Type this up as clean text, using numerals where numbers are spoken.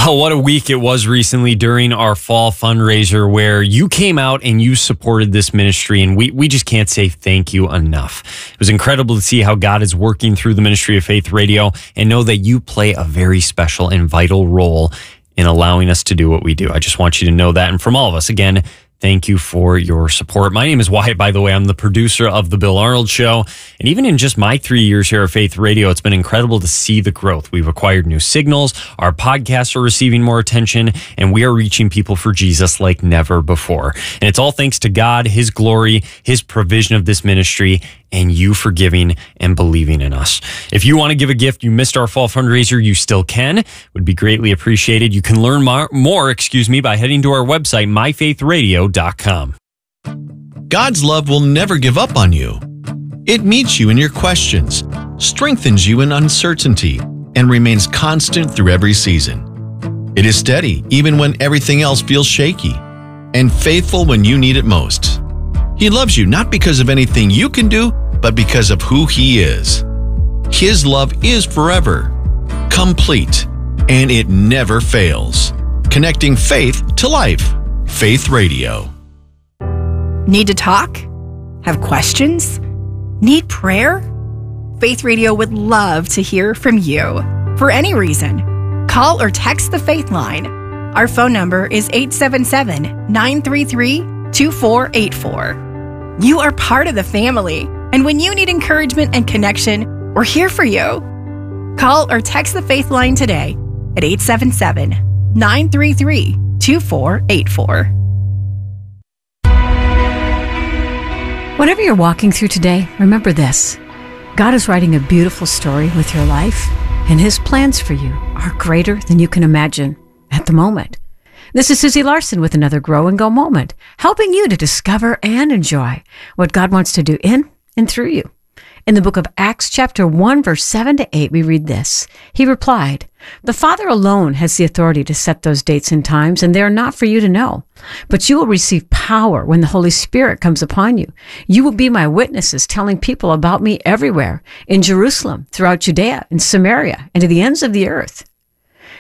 Well, what a week it was recently during our fall fundraiser where you came out and you supported this ministry, and we just can't say thank you enough. It was incredible to see how God is working through the Ministry of Faith Radio and know that you play a very special and vital role in allowing us to do what we do. I just want you to know that. And from all of us, again, thank you for your support. My name is Wyatt, by the way. I'm the producer of The Bill Arnold Show. And even in just my 3 years here at Faith Radio, it's been incredible to see the growth. We've acquired new signals. Our podcasts are receiving more attention, and we are reaching people for Jesus like never before. And it's all thanks to God, His glory, His provision of this ministry, and you for giving and believing in us. If you want to give a gift, you missed our fall fundraiser, you still can. It would be greatly appreciated. You can learn more by heading to our website, myfaithradio.com. God's love will never give up on you. It meets you in your questions, strengthens you in uncertainty, and remains constant through every season. It is steady even when everything else feels shaky, and faithful when you need it most. He loves you not because of anything you can do, but because of who He is. His love is forever, complete, and it never fails. Connecting faith to life. Faith Radio. Need to talk? Have questions? Need prayer? Faith Radio would love to hear from you. For any reason, call or text the Faith Line. Our phone number is 877-933-2484. You are part of the family, and when you need encouragement and connection, we're here for you. Call or text the Faith Line today at 877-933-2484. Whatever you're walking through today, remember this. God is writing a beautiful story with your life, and His plans for you are greater than you can imagine at the moment. This is Susie Larson with another Grow and Go moment, helping you to discover and enjoy what God wants to do in and through you. In the book of Acts, chapter 1, verse 7 to 8, we read this. He replied, "The Father alone has the authority to set those dates and times, and they are not for you to know. But you will receive power when the Holy Spirit comes upon you. You will be my witnesses, telling people about me everywhere, in Jerusalem, throughout Judea and Samaria, and to the ends of the earth."